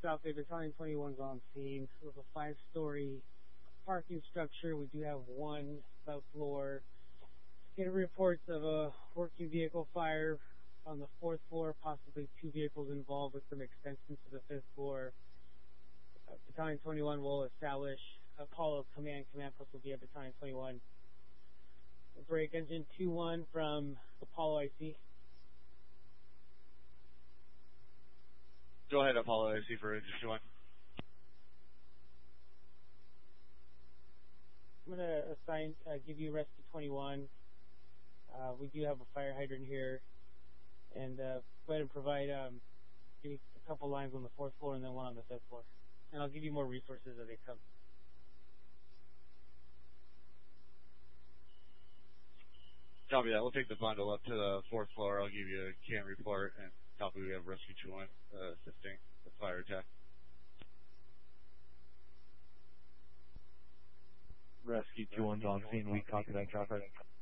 South Bay Battalion 21's on scene. It was a 5-story parking structure. We do have one south floor. Get reports of a working vehicle fire on the 4th floor, possibly 2 vehicles involved with some extensions to the 5th floor. Battalion 21 will establish Apollo Command post will be at Battalion 21. Break engine 2-1 from Apollo IC. Go ahead, Apollo IC for engine 2-1. I'm going to give you rescue 21. We do have a fire hydrant here. And go ahead and provide give me a couple lines on the 4th floor and then one on the 5th floor. And I'll give you more resources as they come. Copy that. We'll take the bundle up to the 4th floor. I'll give you a CAN report, and copy we have Rescue 2-1 assisting the fire attack. Rescue 2-1's on scene. We copy that traffic.